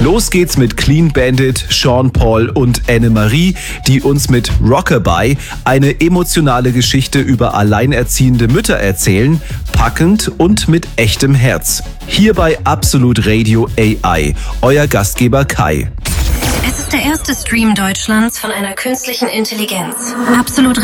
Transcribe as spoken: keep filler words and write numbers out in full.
Los geht's mit Clean Bandit, Sean Paul und Anne-Marie, die uns mit Rockabye eine emotionale Geschichte über alleinerziehende Mütter erzählen, packend und mit echtem Herz. Hier bei Absolut Radio A I, euer Gastgeber Kai. Es ist der erste Stream Deutschlands von einer künstlichen Intelligenz. Absolut